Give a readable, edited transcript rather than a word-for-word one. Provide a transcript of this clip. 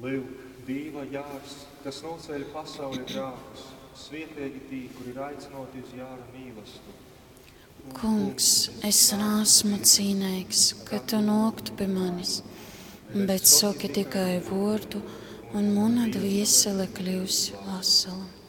Lūk, Dieva jārs, kas noceļ pasauli grākus, svietēji tī, kuri ir aicināti uz jāra mīlestību. Kungs, es nesmu cīnīgs, ka tu noktu pie manis, bet saki tikai vārdu, un mana dvēsele kļūs vesela.